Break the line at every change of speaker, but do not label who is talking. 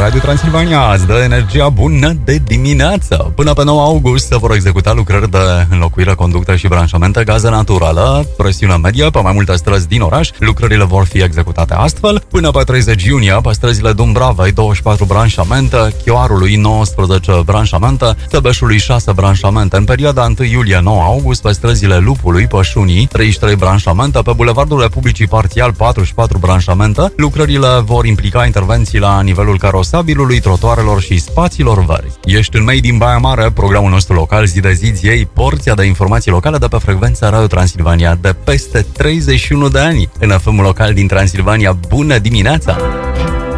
Radio Transilvania îți dă energia bună de dimineață. Până pe 9 august se vor executa lucrări de înlocuire, conductă și branșamente gaze naturală, presiune medie pe mai multe străzi din oraș. Lucrările vor fi executate astfel. Până pe 30 iunie, pe străzile Dumbravei, 24 branșamente, Chioarului, 19 branșamente, Tăbeșului, 6 branșamente. În perioada 1 iulie-9 august, pe străzile Lupului, Pășunii, 33 branșamente, pe Bulevardul Republicii parțial, 44 branșamente. Lucrările vor implica intervenții la nivelul carosabilului, trotuarelor și spațiilor verzi. Ești în Made in Baia Mare, programul nostru local, zi de zi îți iei porția de informații locale de pe frecvența Radio Transilvania de peste 31 de ani. În FM-ul local din Transilvania, bună dimineața!